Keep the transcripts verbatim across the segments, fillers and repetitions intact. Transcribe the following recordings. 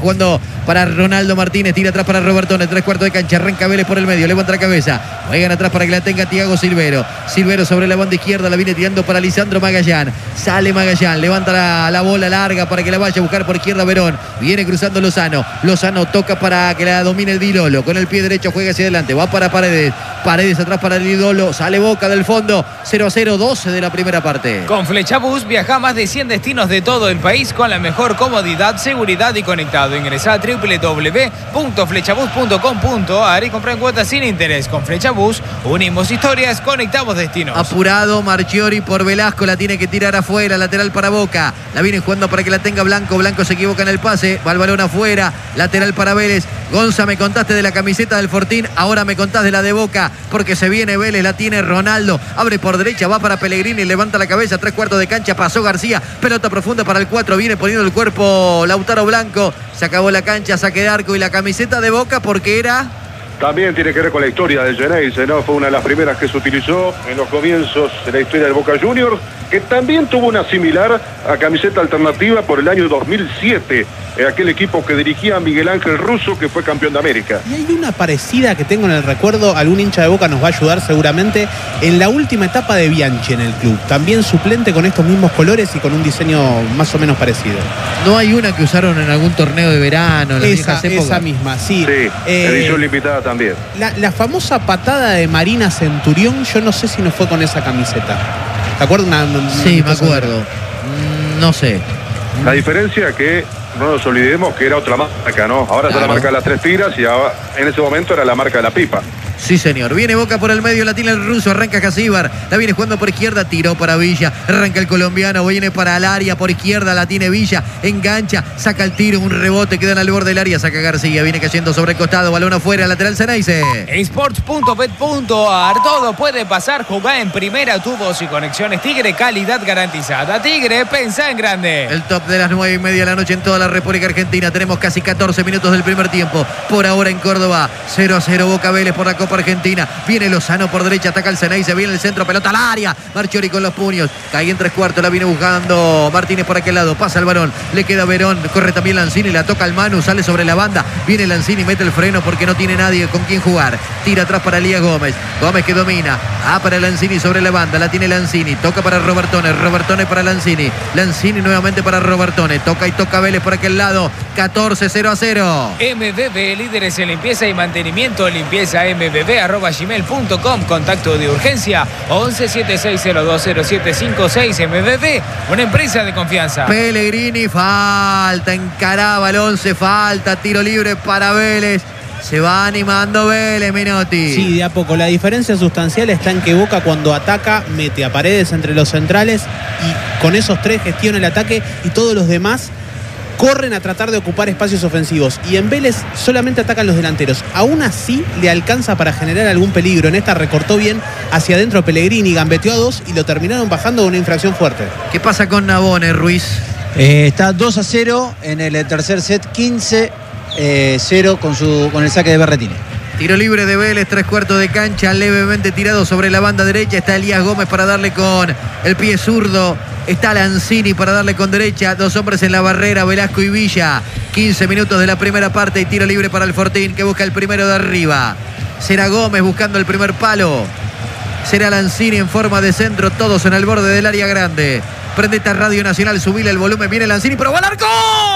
Jugando para Ronaldo Martínez, tira atrás para Robertone, tres cuartos de cancha, arranca Vélez por el medio, levanta la cabeza, juegan atrás para que la tenga Thiago Silvero, Silvero sobre la banda izquierda, la viene tirando para Lisandro Magallán, sale Magallán, levanta la, la bola larga para que la vaya a buscar por izquierda Verón, viene cruzando Lozano, Lozano toca para que la domine el Dilolo, con el pie derecho juega hacia adelante, va para Paredes, Paredes atrás para el Dilolo, sale Boca del fondo, cero a cero, doce de la primera parte. Con Flechabús viaja a más de cien destinos de todo el país con la mejor comodidad, seguridad y conectado. Ingresá a doble u doble u doble u punto flechabús punto com punto a r y compra en cuotas sin interés. Con Flechabús unimos historias, conectamos destinos. Apurado Marchiori por Velasco, la tiene que tirar afuera, lateral para Boca, la viene jugando para que la tenga Blanco, Blanco se equivoca en el pase, va el balón afuera, lateral para Vélez. Gonza, me contaste de la camiseta del Fortín, ahora me contás de la de Boca, porque se viene Vélez, la tiene Ronaldo, abre por derecha, va para Pellegrini, levanta la cabeza, tres cuartos de cancha, pasó García, pelota profunda para el cuatro, viene poniendo el cuerpo Lautaro Blanco, se acabó la cancha, saque de arco y la camiseta de Boca porque era... También tiene que ver con la historia de Geneise, ¿no? Fue una de las primeras que se utilizó en los comienzos de la historia del Boca Juniors, que también tuvo una similar a camiseta alternativa por el año dos mil siete, eh, aquel equipo que dirigía Miguel Ángel Russo, que fue campeón de América. Y hay una parecida que tengo en el recuerdo, algún hincha de Boca nos va a ayudar seguramente, en la última etapa de Bianchi en el club, también suplente con estos mismos colores y con un diseño más o menos parecido. ¿No hay una que usaron en algún torneo de verano, en las Esa, viejas épocas? esa misma, sí. Sí, Eh, edición limitada también. La, la famosa patada de Marina Centurión, yo no sé si no fue con esa camiseta. ¿Te acuerdas? Una, una, Sí, una me acuerdo. Mm, No sé. La diferencia que no nos olvidemos que era otra marca, ¿no? Ahora es Claro. la marca de las tres tiras y ahora, en ese momento era la marca de la pipa. Sí, señor. Viene Boca por el medio, la tiene el ruso, arranca Casíbar, la viene jugando por izquierda, tiró para Villa, arranca el colombiano, viene para el área, por izquierda la tiene Villa, engancha, saca el tiro, un rebote, quedan al borde del área, saca García, viene cayendo sobre el costado, balón afuera, lateral Ceneice. Sports punto bet punto a r, todo puede pasar, jugá en primera, tubos y conexiones Tigre, calidad garantizada. Tigre, pensá en grande. El top de las nueve y media de la noche en toda la República Argentina. Tenemos casi catorce minutos del primer tiempo. Por ahora en Córdoba, cero a cero Boca Vélez por la Copa Argentina. Viene Lozano por derecha, ataca el Ceneice, viene el centro, pelota al área. Marchiori con los puños. Cae en tres cuartos, la viene buscando Martínez por aquel lado. Pasa el balón, le queda Verón, corre también Lanzini, la toca al Manu, sale sobre la banda. Viene Lanzini, mete el freno porque no tiene nadie con quien jugar. Tira atrás para Elías Gómez. Gómez que domina. Ah, para Lanzini sobre la banda, la tiene Lanzini. Toca para Robertone, Robertone para Lanzini. Lanzini nuevamente para Robertone. Toca y toca Vélez por aquel lado. catorce cero a cero. M B B, líderes en limpieza y mantenimiento, limpieza m b b arroba gmail punto com, contacto de urgencia once setenta y seis cero dos cero siete cinco seis. M B B, una empresa de confianza. Pellegrini, falta, encaraba el once, falta, tiro libre para Vélez. Se va animando Vélez, Menotti. Sí, de a poco. La diferencia sustancial está en que Boca cuando ataca mete a Paredes entre los centrales y con esos tres gestiona el ataque y todos los demás corren a tratar de ocupar espacios ofensivos. Y en Vélez solamente atacan los delanteros. Aún así le alcanza para generar algún peligro. En esta recortó bien hacia adentro Pellegrini, gambeteó a dos y lo terminaron bajando de una infracción fuerte. ¿Qué pasa con Nabone, Ruiz? Eh, está dos a cero en el tercer set, quince a cero con, su, con el saque de Berretini. Tiro libre de Vélez, tres cuartos de cancha, levemente tirado sobre la banda derecha. Está Elías Gómez para darle con el pie zurdo. Está Lanzini para darle con derecha. Dos hombres en la barrera, Velasco y Villa. quince minutos de la primera parte y tiro libre para el Fortín que busca el primero de arriba. Será Gómez buscando el primer palo. Será Lanzini en forma de centro, todos en el borde del área grande. Prende esta Radio Nacional, subile el volumen, viene Lanzini, pero va al arco.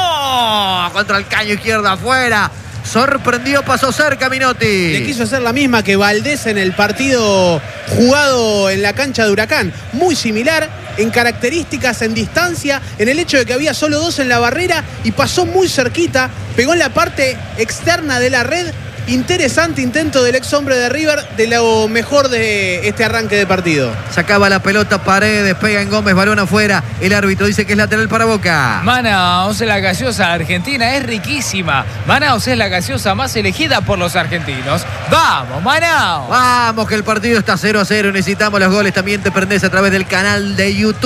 Contra el caño izquierdo afuera. Sorprendió, pasó cerca Minotti. Le quiso hacer la misma que Valdés en el partido jugado en la cancha de Huracán. Muy similar en características, en distancia, en el hecho de que había solo dos en la barrera y pasó muy cerquita, pegó en la parte externa de la red. Interesante intento del ex hombre de River, de lo mejor de este arranque de partido. Sacaba la pelota Paredes, pega en Gómez, balón afuera. El árbitro dice que es lateral para Boca. Manaos, la gaseosa argentina es riquísima. Manaos es la gaseosa más elegida por los argentinos. ¡Vamos, Manaos! Vamos, que el partido está cero a cero. Necesitamos los goles. También te prendés a través del canal de YouTube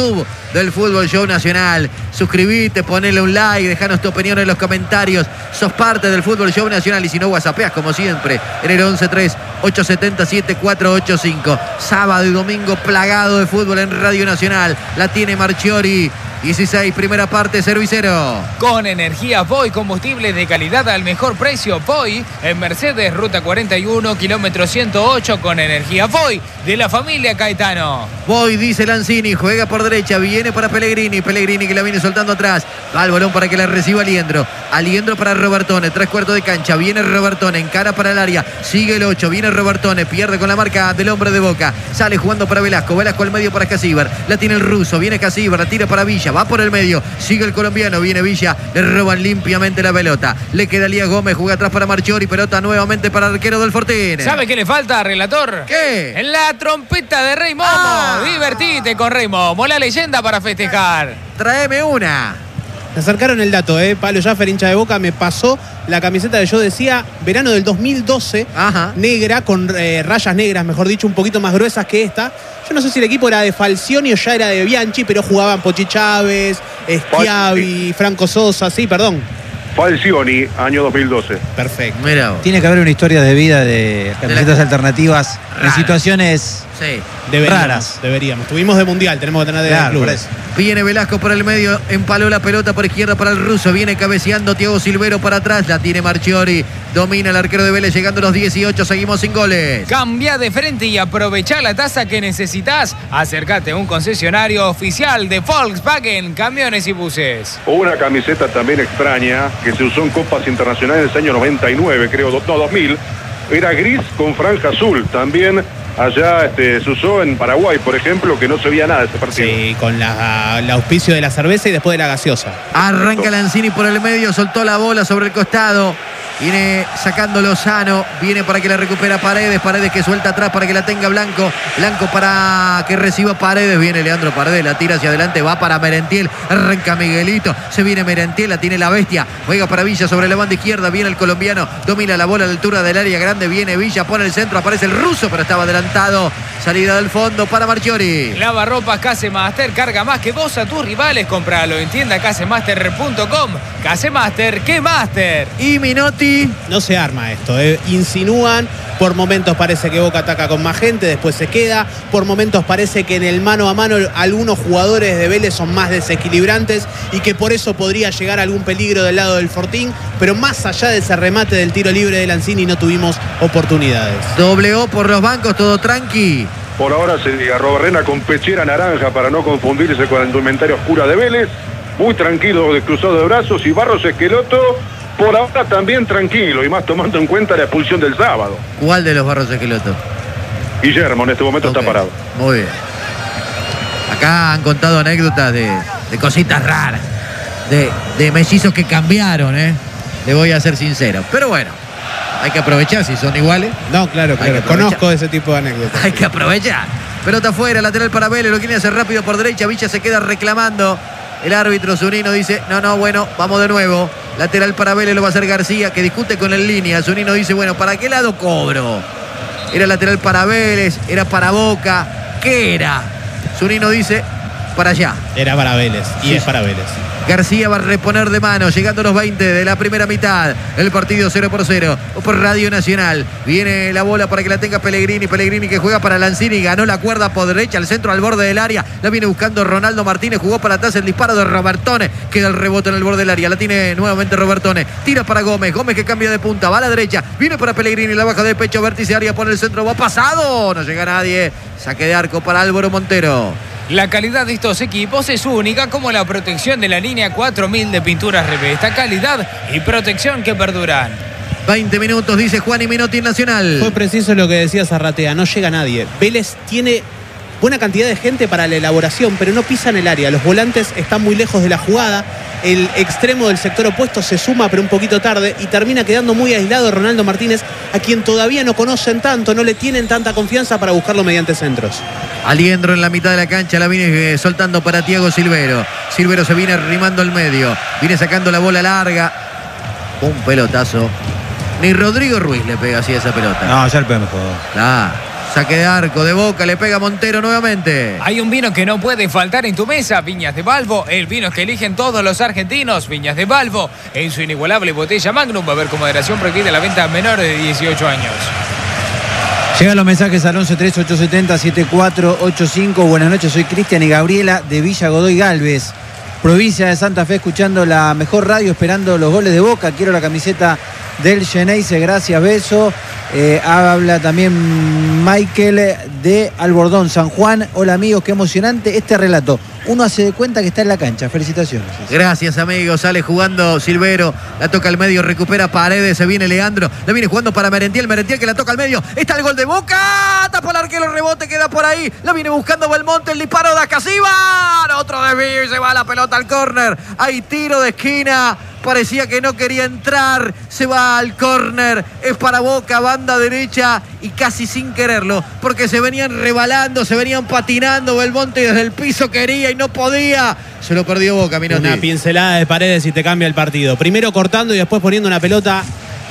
del Fútbol Show Nacional. Suscribite, ponele un like, dejanos tu opinión en los comentarios. Sos parte del Fútbol Show Nacional y si no, whatsappeas como siempre en el once tres ocho siete siete cuatro ocho cinco. Sábado y domingo plagado de fútbol en Radio Nacional. La tiene Marchiori. dieciséis, primera parte, cero y cero. Con energía Voy, combustible de calidad al mejor precio. Voy en Mercedes, ruta cuarenta y uno, kilómetro ciento ocho, con energía Voy de la familia Caetano. Voy, dice Lanzini, juega por derecha, viene para Pellegrini. Pellegrini que la viene soltando atrás. Va el balón para que la reciba Aliendro. Aliendro para Robertone, tres cuartos de cancha. Viene Robertone, encara para el área. Sigue el ocho, viene Robertone, pierde con la marca del hombre de Boca. Sale jugando para Velasco. Velasco al medio para Casíbar. La tiene el ruso, viene Casíbar, la tira para Villa. Va por el medio, sigue el colombiano, viene Villa, le roban limpiamente la pelota. Le queda Elías Gómez, juega atrás para Marchiori, pelota nuevamente para el arquero del Fortín. ¿Sabe qué le falta, relator? ¿Qué? En la trompeta de Rey Momo. Ah. Divertite con Rey Momo, la leyenda para festejar. Tráeme una. Me acercaron el dato, ¿eh? Pablo Jaffer, hincha de Boca, me pasó la camiseta que yo decía, verano del dos mil doce, Ajá. negra, con eh, rayas negras, mejor dicho, un poquito más gruesas que esta. Yo no sé si el equipo era de Falcioni o ya era de Bianchi, pero jugaban Pochi Chávez, Schiavi, Franco Sosa, sí, perdón. Falcioni, año dos mil doce. Perfecto. Mira vos. Tiene que haber una historia de vida de camisetas la- alternativas en Rara. situaciones Sí. Deberíamos, raras. deberíamos. Tuvimos de mundial, tenemos que tener de Claro, por clubes. eso. Viene Velasco por el medio, empaló la pelota por izquierda para el ruso, viene cabeceando Thiago Silvero para atrás, la tiene Marchiori, domina el arquero de Vélez, llegando a los dieciocho, seguimos sin goles. Cambia de frente y aprovecha la tasa que necesitas. Acércate a un concesionario oficial de Volkswagen, camiones y buses. Una camiseta también extraña que se usó en Copas Internacionales del año noventa y nueve, creo, no, dos mil. Era gris con franja azul. También allá este, se usó en Paraguay, por ejemplo, que no se veía nada de ese partido. Sí, con la, el auspicio de la cerveza y después de la gaseosa. Arranca Lanzini por el medio, soltó la bola sobre el costado. Viene sacando Lozano, viene para que la recupera Paredes, Paredes que suelta atrás para que la tenga Blanco, Blanco para que reciba Paredes, viene Leandro Paredes, la tira hacia adelante, va para Merentiel, arranca Miguelito, se viene Merentiel, la tiene la bestia, juega para Villa sobre la banda izquierda, viene el colombiano, domina la bola a la altura del área grande, viene Villa, pone el centro, aparece el ruso, pero estaba adelantado, salida del fondo para Marchiori. Lavarropas Casemaster, carga más que vos a tus rivales, compralo en tienda casemaster punto com. Casemaster, ¿qué Master? Y Minotti. No se arma esto, ¿eh? Insinúan, por momentos parece que Boca ataca con más gente, después se queda, por momentos parece que en el mano a mano algunos jugadores de Vélez son más desequilibrantes y que por eso podría llegar algún peligro del lado del Fortín, pero más allá de ese remate del tiro libre de Lanzini no tuvimos oportunidades. Dobleó por los bancos, todo tranqui. Por ahora se agarró Barrena con pechera naranja para no confundirse con la indumentaria oscura de Vélez. Muy tranquilo, de cruzado de brazos. Y Barros Esqueloto, por ahora también tranquilo, y más tomando en cuenta la expulsión del sábado. ¿Cuál de los Barros Esqueloto? Guillermo en este momento Ok, está parado. Muy bien. Acá han contado anécdotas de, de cositas raras, de, de mellizos que cambiaron, ¿eh? Le voy a ser sincero. Pero bueno, hay que aprovechar si son iguales. No, claro, Hay que claro, aprovechar. conozco ese tipo de anécdotas. Hay que aprovechar. Pelota afuera, lateral para Vélez, lo quiere hacer rápido por derecha. Villa se queda reclamando. El árbitro Zunino dice, no, no, bueno, vamos de nuevo. Lateral para Vélez lo va a hacer García, que discute con el línea. Zunino dice, bueno, ¿para qué lado cobro? Era lateral para Vélez, era para Boca. ¿Qué era? Zunino dice, para allá. Era para Vélez, y Sí, es sí. para Vélez. García va a reponer de mano, llegando a los veinte de la primera mitad. El partido cero por cero por Radio Nacional. Viene la bola para que la tenga Pellegrini. Pellegrini que juega para Lanzini. Ganó la cuerda por derecha, al centro, al borde del área. La viene buscando Ronaldo Martínez. Jugó para atrás el disparo de Robertone. Queda el rebote en el borde del área. La tiene nuevamente Robertone. Tira para Gómez. Gómez que cambia de punta. Va a la derecha. Viene para Pellegrini. La baja de pecho. Vértice área. Pone el centro. Va pasado. No llega nadie. Saque de arco para Álvaro Montero. La calidad de estos equipos es única, como la protección de la línea cuatro mil de pinturas Revesta. Calidad y protección que perduran. veinte minutos, dice Juan y Minotti en Nacional. Fue preciso lo que decía Zarratea, no llega nadie. Vélez tiene buena cantidad de gente para la elaboración, pero no pisan el área. Los volantes están muy lejos de la jugada. El extremo del sector opuesto se suma, pero un poquito tarde, y termina quedando muy aislado Ronaldo Martínez, a quien todavía no conocen tanto, no le tienen tanta confianza para buscarlo mediante centros. Aliendro en la mitad de la cancha, la viene eh, soltando para Thiago Silvero. Silvero se viene arrimando al medio, viene sacando la bola larga. Un pelotazo. Ni Rodrigo Ruiz le pega así a esa pelota. No, ya el mejor. Ah, Saque de arco de Boca, le pega Montero nuevamente. Hay un vino que no puede faltar en tu mesa, Viñas de Balbo, el vino que eligen todos los argentinos. Viñas de Balbo, en su inigualable botella Magnum, va a haber con moderación prohibida la venta a menores de dieciocho años. Llegan los mensajes al once tres ocho siete cero siete cuatro ocho cinco. Buenas noches, soy Cristian y Gabriela de Villa Godoy Galvez, provincia de Santa Fe, escuchando la mejor radio, esperando los goles de Boca. Quiero la camiseta del Xeneize, gracias, beso. Eh, habla también Michael de Albordón, San Juan. Hola amigos, qué emocionante este relato. Uno hace de cuenta que está en la cancha. Felicitaciones. Gracias amigos, sale jugando Silvero, la toca al medio, recupera Paredes, se viene Leandro, la viene jugando para Merentiel, Merentiel que la toca al medio, está el gol de Boca, tapa el arquero, rebote, queda por ahí, la viene buscando Belmonte, el disparo de Acasíbar, otro desvío y se va la pelota al córner, hay tiro de esquina. Parecía que no quería entrar, se va al córner, es para Boca, banda derecha y casi sin quererlo, porque se venían rebalando, se venían patinando, Belmonte desde el piso quería y no podía, se lo perdió Boca, Minotti. Una pincelada de Paredes y te cambia el partido. Primero cortando y después poniendo una pelota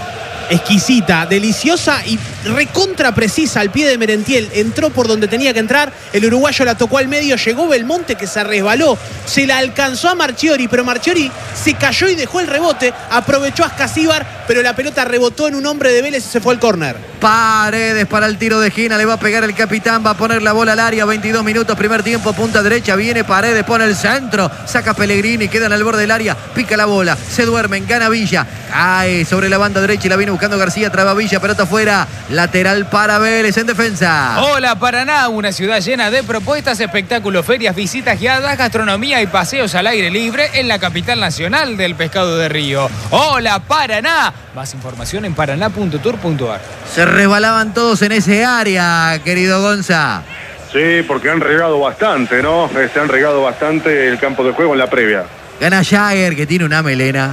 exquisita, deliciosa y recontra precisa al pie de Merentiel. Entró por donde tenía que entrar, el uruguayo la tocó al medio, llegó Belmonte que se resbaló, se la alcanzó a Marchiori, pero Marchiori se cayó y dejó el rebote, aprovechó a Ascasíbar, pero la pelota rebotó en un hombre de Vélez y se fue al córner. Paredes para el tiro de esquina, le va a pegar el capitán, va a poner la bola al área, veintidós minutos, primer tiempo, punta derecha, viene Paredes, pone el centro, saca Pellegrini, quedan al borde del área, pica la bola, se duermen, gana Villa, cae sobre la banda derecha y la viene buscando García, traba Villa, pelota afuera, lateral para Vélez en defensa. Hola Paraná, una ciudad llena de propuestas, espectáculos, ferias, visitas guiadas, gastronomía y paseos al aire libre en la capital nacional del pescado de río. Hola Paraná, más información en paraná punto tour punto ar. Se resbalaban todos en ese área, querido Gonza. Sí, porque han regado bastante, ¿no? Se han regado bastante el campo de juego en la previa. Gana Jagger, que tiene una melena.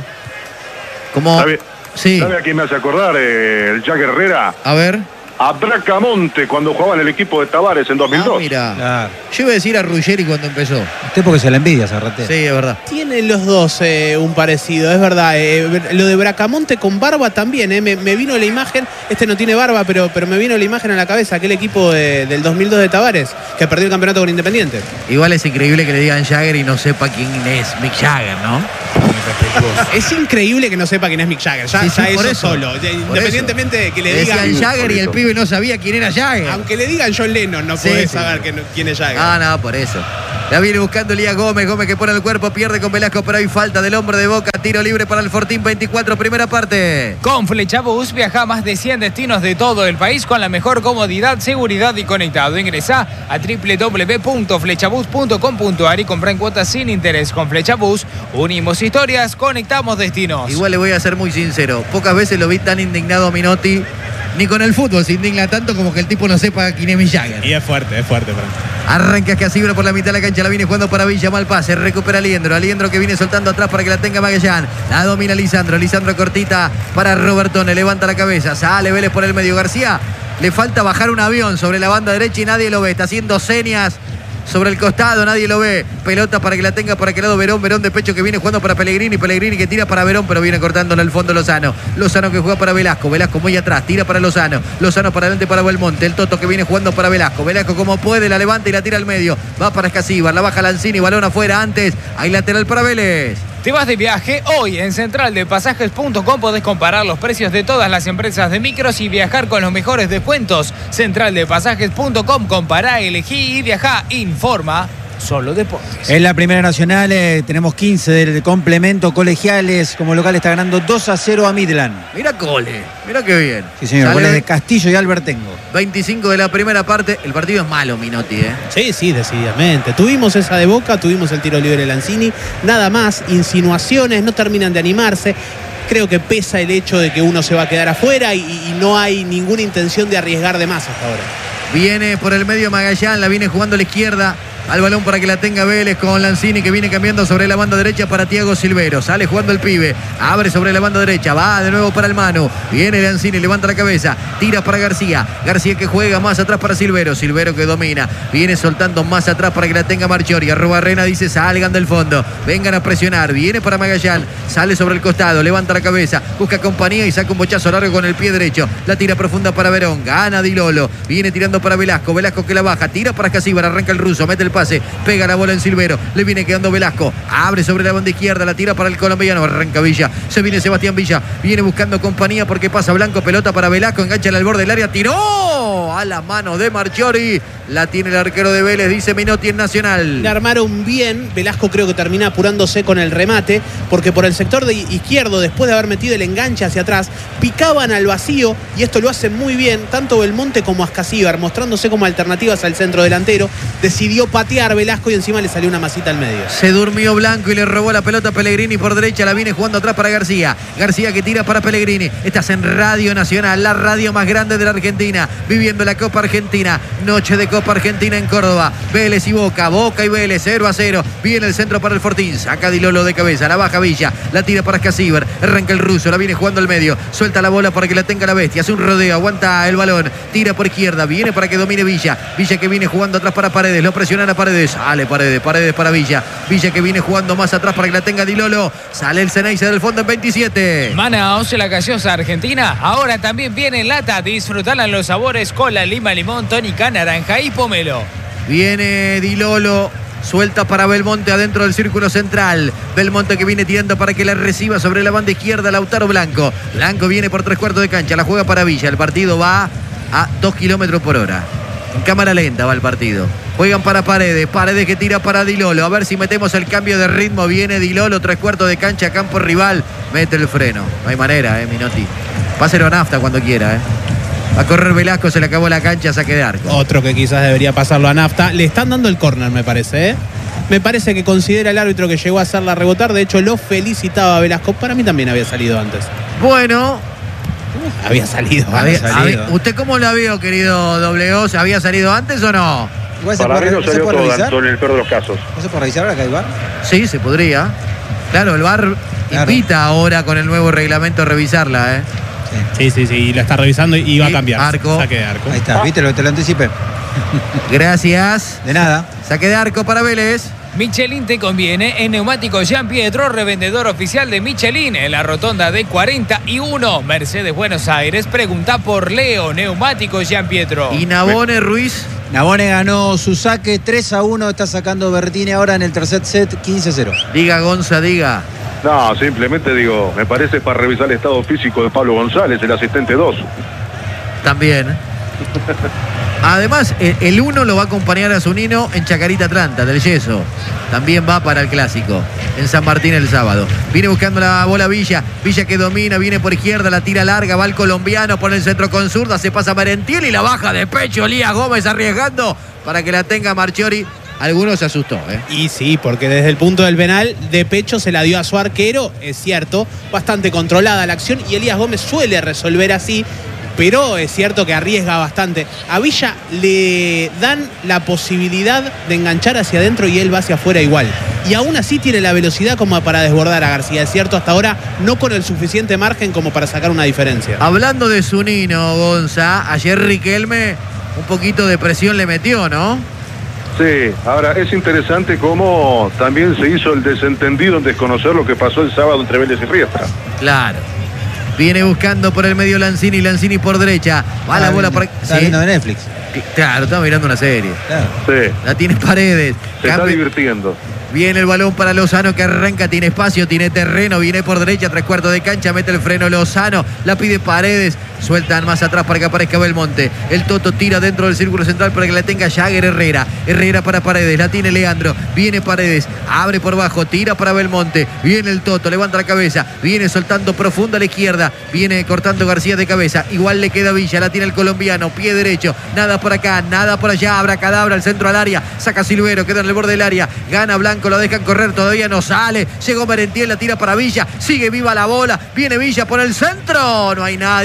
Como... ¿Sabe, sí. ¿Sabe a quién me hace acordar? Eh, el Jagger Herrera. A ver. A Bracamonte cuando jugaba en el equipo de Tavares en dos mil dos. Ah, mira. Claro. Yo iba a decir a Ruggeri cuando empezó. Usted porque se la envidia, Zarratea. Sí, es verdad. Tienen los dos eh, un parecido, es verdad. Eh, lo de Bracamonte con barba también, eh, me, me vino la imagen, este no tiene barba, pero, pero me vino la imagen a la cabeza, aquel equipo de, del dos mil dos de Tavares, que perdió el campeonato con Independiente. Igual es increíble que le digan Jagger y no sepa quién es Mick Jagger, ¿no? Es increíble que no sepa quién es Mick Jagger, ya, Sí, sí, ya por eso, eso. solo. Por Independientemente de que le Le digan... decían Jagger y el eso. pibe no sabía quién era Jagger. Aunque le digan John Lennon, no Sí, podés sí. saber que no- quién es Jagger. Ah, no, por eso. La viene buscando Elías Gómez, Gómez que pone el cuerpo, pierde con Velasco, pero hay falta del hombre de Boca, tiro libre para el Fortín, veinticuatro, primera parte. Con Flechabús viaja a más de cien destinos de todo el país con la mejor comodidad, seguridad y conectado. Ingresá a doble u doble u doble u punto flechabús punto com punto ar y comprá en cuotas sin interés. Con Flechabús unimos historias, conectamos destinos. Igual le voy a ser muy sincero, pocas veces lo vi tan indignado a Minotti, ni con el fútbol se indigna tanto como que el tipo no sepa quién es Mick Jagger. Y es fuerte, es fuerte. Frank. Arranca Casibro por la mitad de la cancha, la viene jugando para Villa, mal pase, recupera Aliendro, Aliendro que viene soltando atrás para que la tenga Magallán, la domina Lisandro, Lisandro cortita para Robertone, levanta la cabeza, sale Vélez por el medio, García, le falta bajar un avión sobre la banda derecha y nadie lo ve, está haciendo señas sobre el costado, nadie lo ve, pelota para que la tenga por aquel lado Verón, Verón de pecho que viene jugando para Pellegrini, Pellegrini que tira para Verón, pero viene cortándole al fondo Lozano, Lozano que juega para Velasco, Velasco muy atrás, tira para Lozano, Lozano para adelante para Belmonte, el Toto que viene jugando para Velasco, Velasco como puede, la levanta y la tira al medio, va para Escasíbar, la baja Lanzini, balón afuera antes, hay lateral para Vélez. ¿Te vas de viaje? Hoy en central de pasajes punto com podés comparar los precios de todas las empresas de micros y viajar con los mejores descuentos. central de pasajes punto com, compará, elegí y viajá. Informa Solo Deportes. En la Primera Nacional eh, tenemos quince del complemento colegiales. Como local está ganando dos a cero a Midland. Mira Cole, mira qué bien. Sí, señor. Sale Goles de Castillo y Albertengo. veinticinco de la primera parte, el partido es malo, Minotti, ¿eh? Sí, sí, decididamente. Tuvimos esa de Boca, tuvimos el tiro libre de Lanzini. Nada más, insinuaciones, no terminan de animarse. Creo que pesa el hecho de que uno se va a quedar afuera y, y no hay ninguna intención de arriesgar de más hasta ahora. Viene por el medio Magallán, la viene jugando a la izquierda. al balón para que la tenga Vélez con Lanzini, que viene cambiando sobre la banda derecha para Thiago Silvero. Sale jugando el pibe, abre sobre la banda derecha, va de nuevo para el Manu. Viene Lanzini, levanta la cabeza, tira para García. García que juega más atrás para Silvero. Silvero que domina, viene soltando más atrás para que la tenga Marchiori. Arrobarrena dice: salgan del fondo, vengan a presionar. Viene para Magallán, sale sobre el costado, levanta la cabeza, busca compañía y saca un bochazo largo con el pie derecho. La tira profunda para Verón, gana Di Lolo, viene tirando para Velasco. Velasco que la baja, tira para Escasíbar, arranca el ruso, mete el pase, pega la bola en Silvero, le viene quedando Velasco, abre sobre la banda izquierda, la tira para el colombiano, arranca Villa, se viene Sebastián Villa, viene buscando compañía porque pasa Blanco, pelota para Velasco, engancha al borde del área, tiró a la mano de Marchiori, la tiene el arquero de Vélez, dice Menotti en Nacional. Le armaron bien, Velasco creo que termina apurándose con el remate, porque por el sector de izquierdo, después de haber metido el enganche hacia atrás, picaban al vacío, y esto lo hacen muy bien, tanto Belmonte como Ascasíbar, mostrándose como alternativas al centro delantero. Decidió patear Velasco y encima le salió una masita al medio. Se durmió Blanco y le robó la pelota a Pellegrini por derecha, la viene jugando atrás para García. García que tira para Pellegrini. Estás en Radio Nacional, la radio más grande de la Argentina, viviendo la Copa Argentina, noche de Copa Argentina en Córdoba. Vélez y Boca, Boca y Vélez, cero a cero. Viene el centro para el Fortín, saca Di Lolo de cabeza, la baja Villa, la tira para Escasíbar, arranca el ruso, la viene jugando al medio, suelta la bola para que la tenga la bestia, hace un rodeo, aguanta el balón, tira por izquierda, viene para que domine Villa. Villa que viene jugando atrás para Paredes, lo presionan a Paredes, sale Paredes, Paredes para Villa. Villa que viene jugando más atrás para que la tenga Di Lolo, sale el Ceneice del fondo en veintisiete. Manaos, la gaseosa argentina, ahora también viene en lata. Disfrutarla en los sabores cola, lima, limón, tónica, naranja y pomelo. Viene Di Lolo, suelta para Belmonte adentro del círculo central. Belmonte que viene tirando para que la reciba sobre la banda izquierda Lautaro Blanco. Blanco viene por tres cuartos de cancha, la juega para Villa. El partido va a dos kilómetros por hora. En cámara lenta va el partido. Juegan para Paredes, Paredes que tira para Di Lolo. A ver si metemos el cambio de ritmo. Viene Di Lolo, tres cuartos de cancha, campo rival. Mete el freno. No hay manera, eh, Minotti. Páselo a nafta cuando quiera, eh. Va a correr Velasco, se le acabó la cancha, saque de arco. Otro que quizás debería pasarlo a nafta. Le están dando el córner, me parece, ¿eh? Me parece que considera el árbitro que llegó a hacerla rebotar. De hecho, lo felicitaba a Velasco. Para mí también había salido antes. Bueno. Había salido. Había, había salido. Había, ¿usted cómo la vio, querido doble O? ¿Se había salido antes o no? Para mí no salió todo, en el peor de los casos. ¿No se puede revisar ahora que hay V A R? Sí, se podría. Claro, el V A R claro. Invita ahora con el nuevo reglamento a revisarla, ¿eh? Sí, sí, sí, y la está revisando y va a cambiar. Arco. Saque de arco. Ahí está, ¿viste? Lo, te lo anticipé. Gracias. De nada. Saque de arco para Vélez. Michelin te conviene. En Neumáticos Jean Pietro, revendedor oficial de Michelin en la rotonda de cuarenta y uno, Mercedes, Buenos Aires. Pregunta por Leo. Neumáticos Jean Pietro. Y Nabone Ruiz. Nabone ganó su saque tres a uno. Está sacando Bertini ahora en el tercer set, quince a cero. Diga, Gonza, diga. No, simplemente digo, me parece para revisar el estado físico de Pablo González, el asistente dos. También. Además, el uno lo va a acompañar a Zunino en Chacarita Atlanta, del Yeso. También va para el Clásico, en San Martín el sábado. Viene buscando la bola Villa. Villa que domina, viene por izquierda, la tira larga, va el colombiano, pone el centro con zurda, se pasa Merentiel y la baja de pecho Elías Gómez arriesgando para que la tenga Marchiori. Algunos se asustó, ¿eh? Y sí, porque desde el punto del penal, de pecho se la dio a su arquero, es cierto, bastante controlada la acción y Elías Gómez suele resolver así, pero es cierto que arriesga bastante. A Villa le dan la posibilidad de enganchar hacia adentro y él va hacia afuera igual. Y aún así tiene la velocidad como para desbordar a García. Es cierto, hasta ahora no con el suficiente margen como para sacar una diferencia. Hablando de Zunino, Gonza, ayer Riquelme un poquito de presión le metió, ¿no? Sí, ahora es interesante cómo también se hizo el desentendido en desconocer lo que pasó el sábado entre Vélez y Riestra. Claro. Viene buscando por el medio Lanzini, Lanzini por derecha. Va ah, la bola para... Está ¿sí? viendo de Netflix. Claro, estamos mirando una serie. Claro. Sí. La tiene Paredes. Se Campe... está divirtiendo. Viene el balón para Lozano que arranca, tiene espacio, tiene terreno, viene por derecha, tres cuartos de cancha, mete el freno Lozano, la pide Paredes, sueltan más atrás para que aparezca Belmonte. El Toto tira dentro del círculo central para que la tenga Jagger Herrera. Herrera para Paredes, la tiene Leandro, viene Paredes, abre por bajo, tira para Belmonte, viene el Toto, levanta la cabeza, viene soltando profunda a la izquierda, viene cortando García de cabeza, igual le queda Villa, la tiene el colombiano, pie derecho, nada por acá, nada por allá, abracadabra, el centro al área, saca Silvero, queda en el borde del área, gana Blanco, lo dejan correr, todavía no sale, llegó Merentiel, la tira para Villa, sigue viva la bola, viene Villa por el centro, no hay nadie, Escasíbar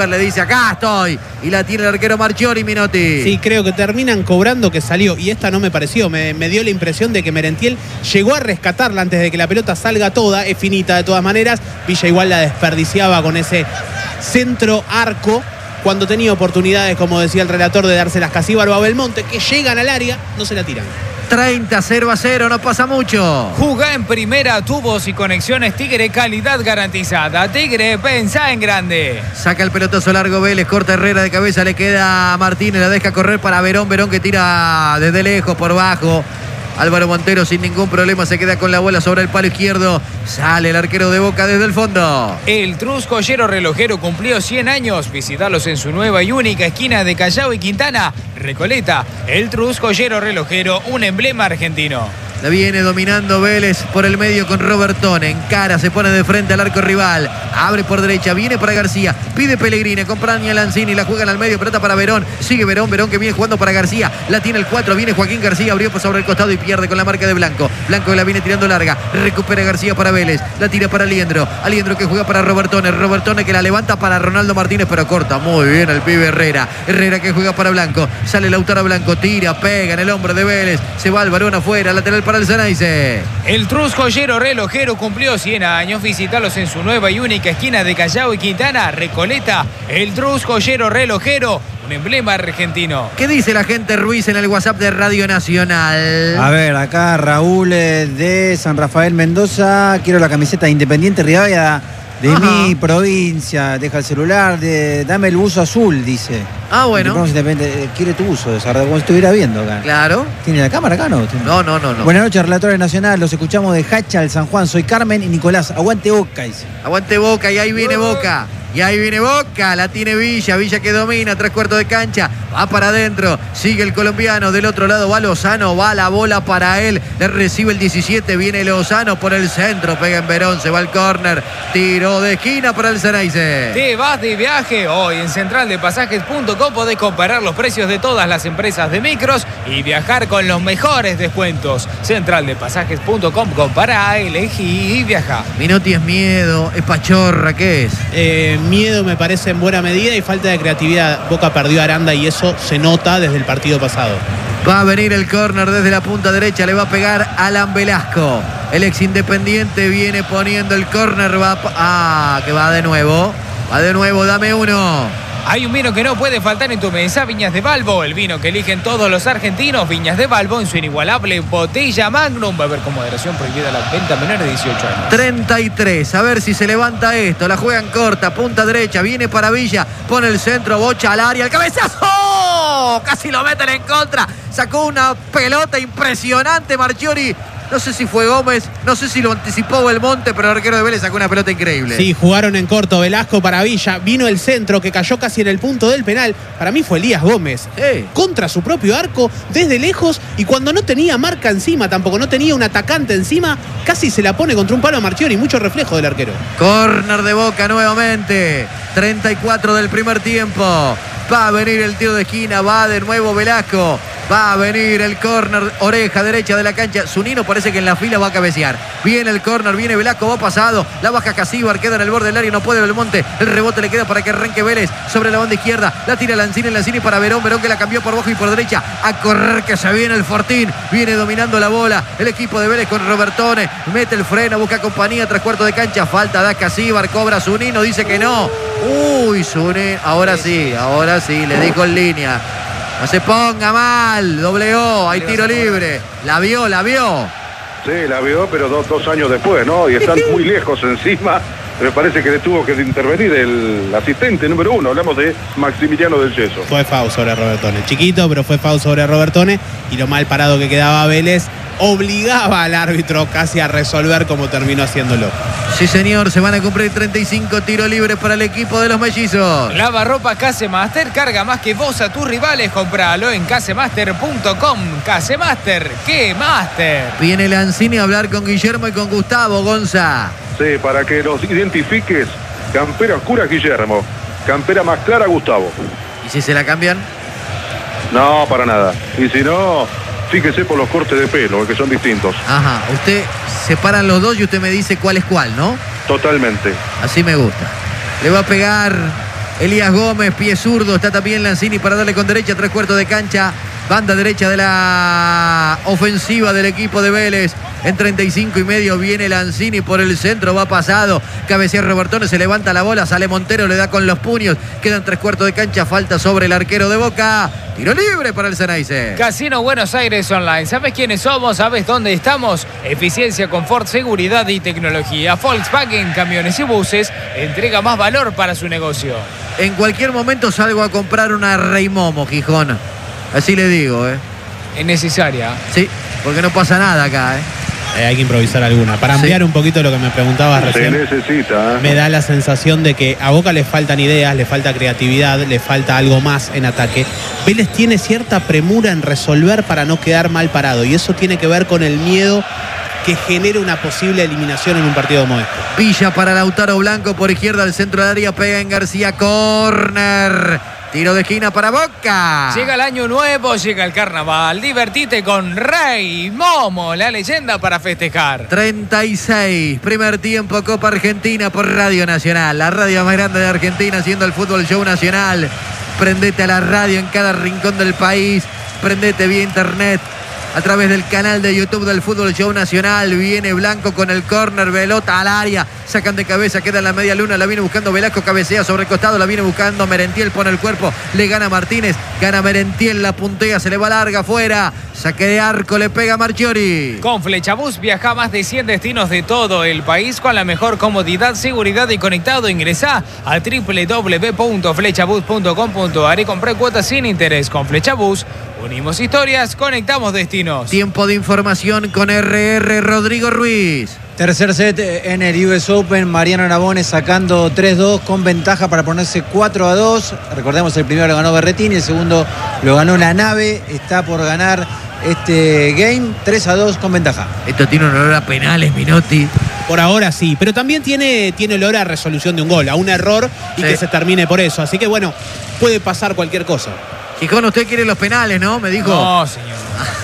River le dice, acá estoy. Y la tiene el arquero Marchiori, Minotti. Sí, creo que terminan cobrando que salió. Y esta no me pareció. Me, me dio la impresión de que Merentiel llegó a rescatarla antes de que la pelota salga toda. Es finita de todas maneras. Villa igual la desperdiciaba con ese centro arco. Cuando tenía oportunidades, como decía el relator, de dárselas Casíbaro a Belmonte, que llegan al área, no se la tiran. treinta, cero a cero, no pasa mucho. Jugá en primera, tubos y conexiones Tigre, calidad garantizada. Tigre, pensá en grande. Saca el pelotazo largo Vélez, corta Herrera de cabeza, le queda a Martínez, la deja correr para Verón, Verón que tira desde lejos por bajo. Álvaro Montero sin ningún problema se queda con la bola sobre el palo izquierdo. Sale el arquero de Boca desde el fondo. El Trusco Joyero Relojero cumplió cien años. Visitalos en su nueva y única esquina de Callao y Quintana. Recoleta, el Trusco Joyero Relojero, un emblema argentino. La viene dominando Vélez por el medio con Robertone. Encara, se pone de frente al arco rival. Abre por derecha, viene para García. Pide Pellegrini, acompaña a Lanzini. La juegan al medio, pelota para Verón. Sigue Verón, Verón que viene jugando para García. La tiene el cuatro, viene Joaquín García. Abrió sobre el costado y pierde con la marca de Blanco. Blanco que la viene tirando larga. Recupera García para Vélez. La tira para Aliendro. Aliendro que juega para Robertone. Robertone que la levanta para Ronaldo Martínez, pero corta muy bien el pibe Herrera. Herrera que juega para Blanco. Sale Lautaro Blanco, tira, pega en el hombro de Vélez. Se va el varón afuera, lateral para el Ceneice. El Trusco Joyero Relojero cumplió cien años. Visitalos en su nueva y única esquina de Callao y Quintana. Recoleta, el Trusco Joyero Relojero, un emblema argentino. ¿Qué dice la gente Ruiz en el WhatsApp de Radio Nacional? A ver, acá Raúl eh, de San Rafael Mendoza. Quiero la camiseta de Independiente Rivadavia de Ajá. mi provincia. Deja el celular, de, dame el buzo azul, dice. Ah, bueno. Independiente, quiere tu buzo, como si estuviera viendo acá. Claro. ¿Tiene la cámara acá o no? ¿Tiene? No, no, no, no. Buenas noches, relatores nacional. Los escuchamos de Hacha al San Juan. Soy Carmen y Nicolás. Aguante Boca, dice. Aguante Boca y ahí viene Boca. Y ahí viene Boca, la tiene Villa, Villa que domina, tres cuartos de cancha, va para adentro, sigue el colombiano, del otro lado va Lozano, va la bola para él, le recibe el diecisiete, viene Lozano por el centro, pega en Verón, se va al córner, tiro de esquina para el Ceneice. Te vas de viaje. Hoy en central de pasajes punto com podés comparar los precios de todas las empresas de micros y viajar con los mejores descuentos. central de pasajes punto com, compará, elegí y viaja. Minotti es miedo, es pachorra, ¿qué es? Eh, miedo me parece en buena medida y falta de creatividad. Boca perdió a Aranda y eso se nota desde el partido pasado. Va a venir el córner desde la punta derecha, le va a pegar Alan Velasco. El ex Independiente viene poniendo el córner, va a... Ah, que va de nuevo. Va de nuevo, dame uno. Hay un vino que no puede faltar en tu mesa, Viñas de Balbo, el vino que eligen todos los argentinos. Viñas de Balbo en su inigualable botella Magnum. Va a haber con moderación prohibida la venta a menores de dieciocho años. treinta y tres, a ver si se levanta esto. La juegan corta, punta derecha, viene para Villa, pone el centro, bocha al área, el cabezazo, casi lo meten en contra. Sacó una pelota impresionante Marchiori. No sé si fue Gómez, no sé si lo anticipó Belmonte, pero el arquero de Vélez sacó una pelota increíble. Sí, jugaron en corto, Velasco para Villa, vino el centro que cayó casi en el punto del penal. Para mí fue Elías Gómez, Sí. contra su propio arco, desde lejos, y cuando no tenía marca encima, tampoco no tenía un atacante encima, casi se la pone contra un palo a Marchiori, mucho reflejo del arquero. Córner de Boca nuevamente, treinta y cuatro del primer tiempo. Va a venir el tiro de esquina, va de nuevo Velasco. Va a venir el córner, oreja derecha de la cancha. Zunino parece que en la fila va a cabecear. Viene el córner, viene Velasco, va pasado. La baja Casíbar, queda en el borde del área, no puede Belmonte. El rebote le queda para que arranque Vélez sobre la banda izquierda. La tira Lanzini, Lanzini para Verón. Verón que la cambió por bajo y por derecha. A correr que se viene el Fortín. Viene dominando la bola. El equipo de Vélez con Robertone. Mete el freno, busca compañía, tres cuartos de cancha. Falta, da Casíbar, cobra Zunino, dice que no. Uy, Zunino. Ahora sí, ahora sí, le dijo en línea. No se ponga mal, doble O, hay tiro libre. La vio, la vio. Sí, la vio, pero dos, dos años después, ¿no? Y están muy lejos encima. Me parece que le tuvo que intervenir el asistente número uno. Hablamos de Maximiliano del Yeso. Fue foul sobre Robertone, chiquito, pero fue foul sobre Robertone, y lo mal parado que quedaba Vélez obligaba al árbitro casi a resolver como terminó haciéndolo. Sí, señor, se van a cumplir treinta y cinco tiros libres para el equipo de los mellizos. Lavarropa Casemaster, carga más que vos a tus rivales, compralo en casemaster punto com. Casemaster, ¿qué Master? Viene Lanzini a hablar con Guillermo y con Gustavo, Gonza. Sí, para que los identifiques. Campera oscura, Guillermo. Campera más clara, Gustavo. ¿Y si se la cambian? No, para nada. Y si no, fíjese por los cortes de pelo, que son distintos. Ajá, usted separan los dos y usted me dice cuál es cuál, ¿no? Totalmente. Así me gusta. Le va a pegar Elías Gómez, pie zurdo, está también Lanzini para darle con derecha, tres cuartos de cancha. Banda derecha de la ofensiva del equipo de Vélez. En treinta y cinco y medio viene Lanzini por el centro, va pasado. Cabecea Robertone, se levanta la bola, sale Montero, le da con los puños. Quedan tres cuartos de cancha, falta sobre el arquero de Boca. Tiro libre para el Ceneice. Casino Buenos Aires Online. ¿Sabes quiénes somos? ¿Sabes dónde estamos? Eficiencia, confort, seguridad y tecnología. Volkswagen, camiones y buses, entrega más valor para su negocio. En cualquier momento salgo a comprar una Rey Momo, Gijón. Así le digo, ¿eh? Es necesaria. Sí, porque no pasa nada acá, ¿eh? Eh, hay que improvisar alguna. Para ampliar sí. un poquito lo que me preguntabas Se recién. necesita. ¿eh? Me da la sensación de que a Boca le faltan ideas, le falta creatividad, le falta algo más en ataque. Vélez tiene cierta premura en resolver para no quedar mal parado. Y eso tiene que ver con el miedo que genera una posible eliminación en un partido como este. Villa para Lautaro Blanco por izquierda al centro del área, pega en García, córner. Tiro de esquina para Boca. Llega el año nuevo, llega el carnaval. Divertite con Rey Momo, la leyenda para festejar. treinta y seis, primer tiempo, Copa Argentina por Radio Nacional. La radio más grande de Argentina, haciendo el fútbol show nacional. Prendete a la radio en cada rincón del país. Prendete vía internet a través del canal de YouTube del Fútbol Show Nacional. Viene Blanco con el córner, pelota al área, sacan de cabeza, queda en la media luna, la viene buscando Velasco, cabecea sobre el costado, la viene buscando Merentiel, pone el cuerpo, le gana Martínez, gana Merentiel, la puntea, se le va larga afuera, saque de arco, le pega Marchiori. Con Flechabús viaja a más de cien destinos de todo el país con la mejor comodidad, seguridad y conectado. Ingresá a doble u doble u doble u punto flechabús punto com punto a r y compré cuotas sin interés. Con Flechabús unimos historias, conectamos destinos. Tiempo de información con R R Rodrigo Ruiz. Tercer set en el U S Open, Mariano Navone sacando tres dos con ventaja para ponerse cuatro a dos. Recordemos, el primero lo ganó Berretini, el segundo lo ganó La Nave. Está por ganar este game tres a dos con ventaja. Esto tiene un olor a penales, Minotti. Por ahora sí, pero también tiene, tiene olor a resolución de un gol, a un error y sí. que se termine por eso. Así que bueno, puede pasar cualquier cosa. Gijón, usted quiere los penales, ¿no? Me dijo. No, señor.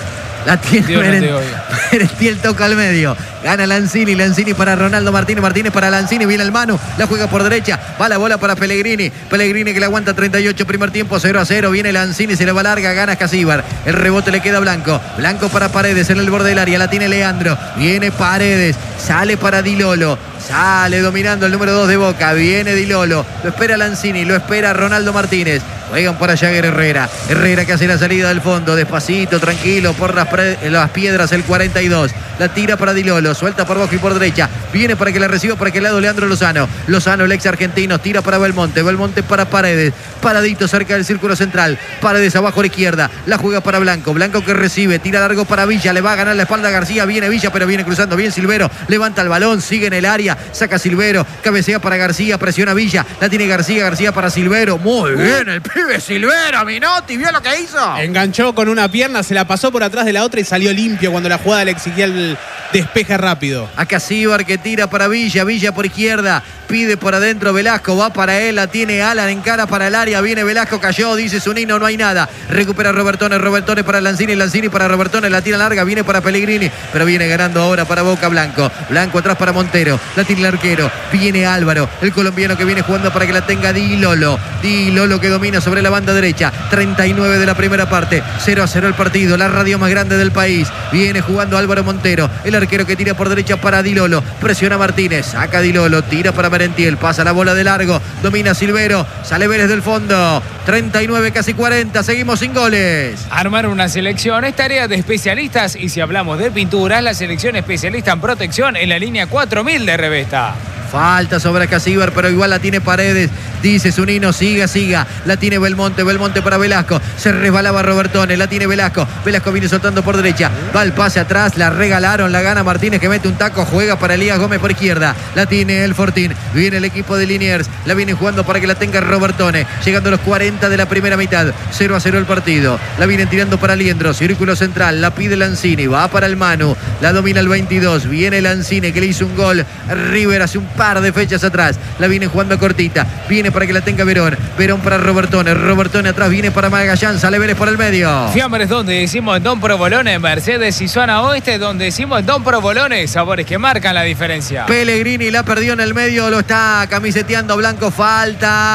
La tiene Merentiel, toca al medio. Gana Lanzini, Lanzini para Ronaldo Martínez, Martínez para Lanzini, viene el Manu, la juega por derecha, va la bola para Pellegrini, Pellegrini que le aguanta treinta y ocho, primer tiempo, cero a cero, viene Lanzini, se le va larga, gana Casíbar, el rebote le queda a Blanco, Blanco para Paredes en el borde del área, la tiene Leandro, viene Paredes, sale para Di Lolo, sale dominando el número dos de Boca, viene Di Lolo, lo espera Lanzini, lo espera Ronaldo Martínez, juegan para Jagger Herrera, Herrera que hace la salida del fondo, despacito, tranquilo, por las, las piedras el cuarenta y dos, la tira para Di Lolo, suelta por Boca y por derecha, viene para que la reciba por aquel lado Leandro Lozano, Lozano el ex argentino, tira para Belmonte, Belmonte para Paredes, paradito cerca del círculo central, Paredes abajo a la izquierda, la juega para Blanco, Blanco que recibe, tira largo para Villa, le va a ganar la espalda a García, viene Villa pero viene cruzando bien Silvero, levanta el balón, sigue en el área, saca Silvero, cabecea para García, presiona Villa, la tiene García, García para Silvero, muy bien el pibe Silvero, Minotti, ¿vio lo que hizo? Enganchó con una pierna, se la pasó por atrás de la otra y salió limpio cuando la jugada le exigía el despeje rápido. Acá Casíbar que tira para Villa, Villa por izquierda, pide por adentro Velasco, va para él, la tiene Alan en cara para el área, viene Velasco, cayó, dice Zunino, no hay nada, recupera Robertone, Robertone para Lanzini, Lanzini para Robertone, la tira larga, viene para Pellegrini, pero viene ganando ahora para Boca Blanco, Blanco atrás para Montero, la tiene el arquero, viene Álvaro, el colombiano que viene jugando para que la tenga Di Lolo, Di Lolo que domina sobre la banda derecha, treinta y nueve de la primera parte, cero a cero el partido, la radio más grande del país, viene jugando Álvaro Montero, el arquero que tira por derecha para Di Lolo, presiona Martínez, saca Di Lolo, tira para Merentiel, pasa la bola de largo, domina Silvero, sale Vélez del fondo, treinta y nueve, casi cuarenta, seguimos sin goles. Armar una selección es tarea de especialistas y si hablamos de pinturas, la selección especialista en protección en la línea cuatro mil de Revesta. Falta sobre Casíbar, pero igual la tiene Paredes. Dice Zunino, siga, siga. La tiene Belmonte, Belmonte para Velasco. Se resbalaba Robertone, la tiene Velasco. Velasco viene soltando por derecha. Va el pase atrás, la regalaron, la gana Martínez que mete un taco, juega para Elías Gómez por izquierda. La tiene el Fortín. Viene el equipo de Liniers. La viene jugando para que la tenga Robertone. Llegando a los cuarenta de la primera mitad. cero a cero el partido. La vienen tirando para Liendro. Círculo central. La pide Lanzini. Va para el Manu. La domina el veintidós. Viene Lanzini que le hizo un gol. River hace un par de fechas atrás. La viene jugando cortita. Viene para que la tenga Verón. Verón para Robertone. Robertone atrás. Viene para Magallán. Sale Vélez por el medio. Fiambres donde decimos en Don Provolone, Mercedes y Zona Oeste, donde decimos en Don Provolone, sabores que marcan la diferencia. Pellegrini la perdió en el medio. Lo está camiseteando Blanco. Falta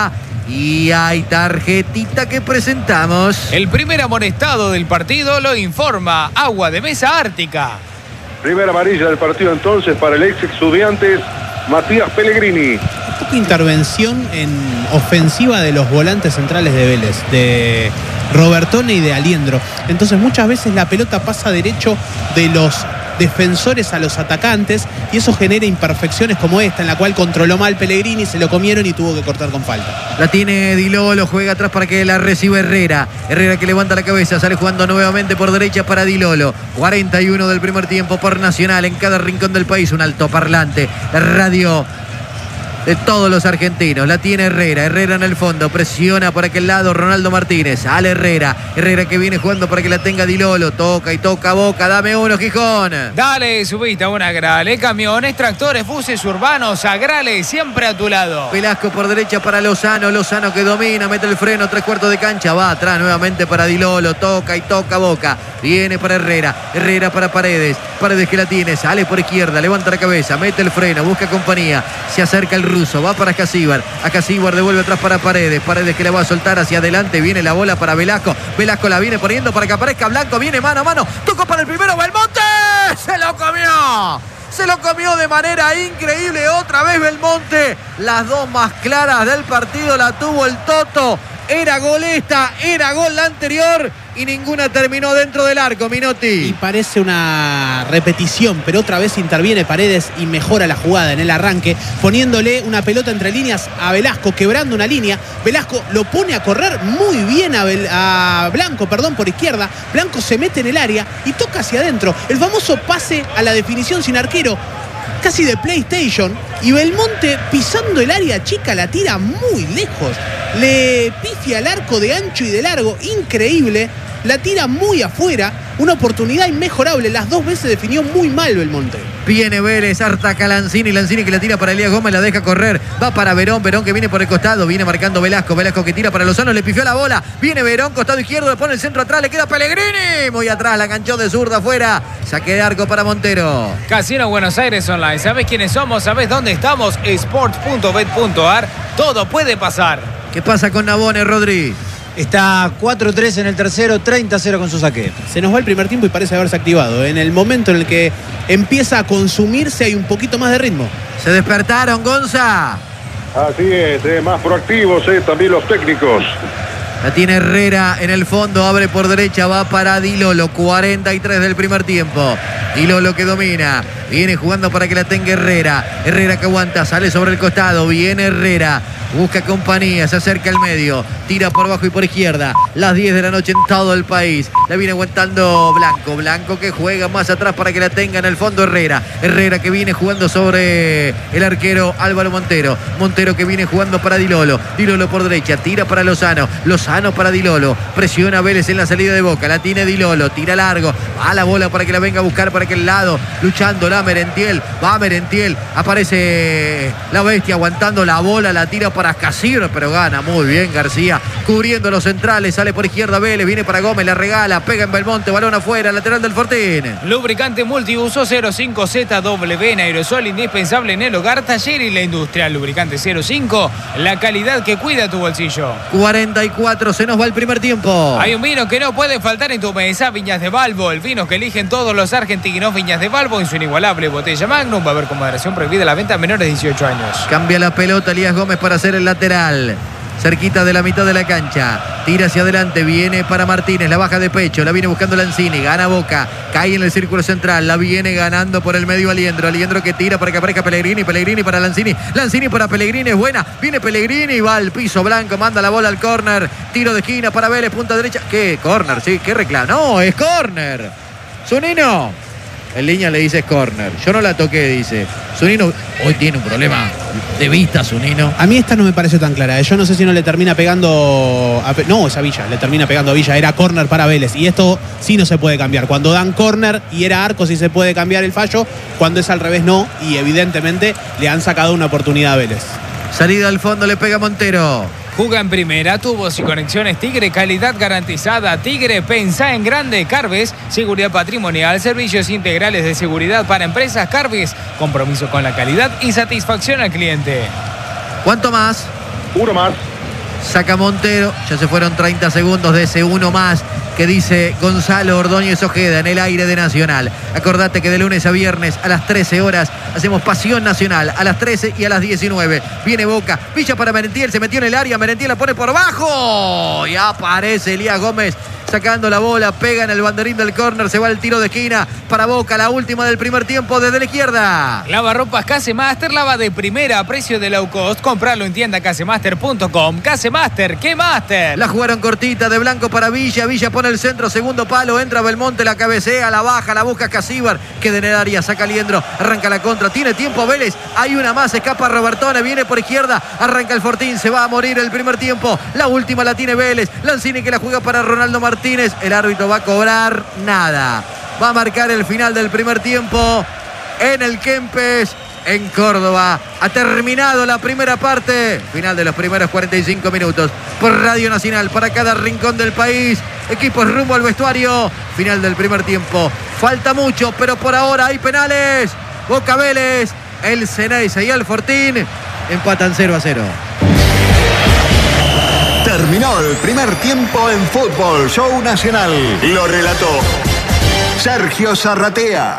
Y hay tarjetita que presentamos. El primer amonestado del partido lo informa Agua de Mesa Ártica. Primera amarilla del partido entonces para el ex Estudiantes Matías Pellegrini. Poca intervención en ofensiva de los volantes centrales de Vélez, de Robertone y de Aliendro. Entonces muchas veces la pelota pasa derecho de los defensores a los atacantes y eso genera imperfecciones como esta, en la cual controló mal Pellegrini, se lo comieron y tuvo que cortar con falta. La tiene Dilolo, juega atrás para que la reciba Herrera. Herrera que levanta la cabeza, sale jugando nuevamente por derecha para Dilolo. cuarenta y uno del primer tiempo por Nacional, en cada rincón del país un altoparlante. La radio de todos los argentinos. La tiene Herrera. Herrera en el fondo. Presiona por aquel lado Ronaldo Martínez. Sale Herrera. Herrera que viene jugando para que la tenga Dilolo. Toca y toca Boca. Dame uno, Gijón. Dale, subiste a una Agrale. Camiones, tractores, buses urbanos. Agrale, siempre a tu lado. Velasco por derecha para Lozano. Lozano que domina. Mete el freno. Tres cuartos de cancha. Va atrás nuevamente para Dilolo. Toca y toca Boca. Viene para Herrera. Herrera para Paredes. Paredes que la tiene. Sale por izquierda. Levanta la cabeza. Mete el freno. Busca compañía. Se acerca el ruso, va para Acasíbar, Acasíbar devuelve atrás para Paredes, Paredes que la va a soltar hacia adelante, viene la bola para Velasco, Velasco la viene poniendo para que aparezca Blanco, viene mano a mano, tocó para el primero, Belmonte, se lo comió, se lo comió de manera increíble, otra vez Belmonte, las dos más claras del partido la tuvo el Toto, era gol esta, era gol la anterior y ninguna terminó dentro del arco, Minotti. Y parece una repetición, pero otra vez interviene Paredes y mejora la jugada en el arranque, poniéndole una pelota entre líneas a Velasco, quebrando una línea. Velasco lo pone a correr muy bien a, Bel a Blanco, perdón, por izquierda. Blanco se mete en el área y toca hacia adentro. El famoso pase a la definición sin arquero, casi de PlayStation, y Belmonte pisando el área chica la tira muy lejos, le pifia al arco de ancho y de largo, increíble, la tira muy afuera, una oportunidad inmejorable, las dos veces definió muy mal Belmonte. Viene Vélez, ataca Lanzini, Lanzini que la tira para Elías Gómez, la deja correr, va para Verón, Verón que viene por el costado, viene marcando Velasco, Velasco que tira para Lozano, le pifió la bola, viene Verón, costado izquierdo, le pone el centro atrás, le queda Pellegrini, muy atrás, la enganchó de zurda afuera, saque de arco para Montero. Casino Buenos Aires Online, ¿sabes quiénes somos? ¿Sabes dónde estamos? sports punto bet punto ar, todo puede pasar. ¿Qué pasa con Nabone, Rodri? Está cuatro tres en el tercero, treinta a cero con su saque. Se nos va el primer tiempo y parece haberse activado. En el momento en el que empieza a consumirse hay un poquito más de ritmo. Se despertaron, Gonza. Así es, eh, más proactivos eh, también los técnicos. La tiene Herrera en el fondo, abre por derecha, va para Dilolo, cuarenta y tres del primer tiempo. Dilolo que domina, viene jugando para que la tenga Herrera. Herrera que aguanta, sale sobre el costado, viene Herrera. Busca compañía, se acerca al medio, tira por abajo y por izquierda. Las diez de la noche en todo el país. La viene aguantando Blanco. Blanco que juega más atrás para que la tenga en el fondo Herrera. Herrera que viene jugando sobre el arquero Álvaro Montero. Montero que viene jugando para Dilolo. Dilolo por derecha, tira para Lozano. Lozano para Dilolo. Presiona Vélez en la salida de Boca. La tiene Dilolo, tira largo. Va la bola para que la venga a buscar para aquel lado. Luchando la Merentiel. Va Merentiel. Aparece la bestia aguantando la bola. La tira para Casir, pero gana muy bien García, cubriendo los centrales, sale por izquierda Vélez, viene para Gómez, la regala, pega en Belmonte, balón afuera, lateral del Fortín. Lubricante multiuso cero cinco Z W en aerosol, indispensable en el hogar, taller y la industria. Lubricante cero cinco, la calidad que cuida tu bolsillo. cuarenta y cuatro, se nos va el primer tiempo. Hay un vino que no puede faltar en tu mesa, Viñas de Balbo, el vino que eligen todos los argentinos. Viñas de Balbo en su inigualable botella Magnum, va a haber con moderación prohibida la venta a menores de dieciocho años. Cambia la pelota Elías Gómez para hacer el lateral, cerquita de la mitad de la cancha, tira hacia adelante, viene para Martínez, la baja de pecho, la viene buscando Lanzini, gana Boca, cae en el círculo central, la viene ganando por el medio Aliendro, Aliendro que tira para que aparezca Pellegrini, Pellegrini para Lanzini, Lanzini para Pellegrini, es buena, viene Pellegrini, va al piso Blanco, manda la bola al córner, tiro de esquina para Vélez, punta derecha, ¿qué? Córner, sí, ¿qué reclama? No, es córner, Zunino. En línea le dice córner. Yo no la toqué, dice. Zunino hoy tiene un problema de vista, Zunino. A mí esta no me parece tan clara. Yo no sé si no le termina pegando... A... No, es a Villa. Le termina pegando a Villa. Era córner para Vélez. Y esto sí no se puede cambiar. Cuando dan córner y era arco sí se puede cambiar el fallo. Cuando es al revés no. Y evidentemente le han sacado una oportunidad a Vélez. Salida al fondo, le pega Montero. Juga en primera, tubos y conexiones Tigre, calidad garantizada. Tigre, pensá en grande. Carves, seguridad patrimonial, servicios integrales de seguridad para empresas. Carves, compromiso con la calidad y satisfacción al cliente. ¿Cuánto más? Uno más. Saca Montero, ya se fueron treinta segundos de ese uno más que dice Gonzalo Ordóñez Ojeda en el aire de Nacional. Acordate que de lunes a viernes a las trece horas hacemos Pasión Nacional, a las trece y a las diecinueve. Viene Boca, Villa para Merentiel, se metió en el área, Merentiel la pone por bajo y aparece Elías Gómez sacando la bola, pega en el banderín del córner, se va el tiro de esquina para Boca, la última del primer tiempo desde la izquierda. Lavarropas Casemaster, lava de primera a precio de low cost. Compralo en tienda casemaster punto com. Casemaster, ¿qué master? La jugaron cortita de Blanco para Villa, Villa pone el centro, segundo palo, entra Belmonte, la cabecea, la baja, la busca Casíbar, queda en el área, saca Liendro, arranca la contra, tiene tiempo Vélez, hay una más, escapa Robertone, viene por izquierda, arranca el Fortín, se va a morir el primer tiempo, la última la tiene Vélez, Lanzini que la juega para Ronaldo Martínez, el árbitro va a cobrar nada, va a marcar el final del primer tiempo en el Kempes, en Córdoba. Ha terminado la primera parte, final de los primeros cuarenta y cinco minutos por Radio Nacional, para cada rincón del país, equipos rumbo al vestuario, final del primer tiempo, falta mucho, pero por ahora hay penales. Boca Vélez, el Ceneice y el Fortín empatan cero a cero. Terminó el primer tiempo en Fútbol Show Nacional. Lo relató Sergio Zarratea.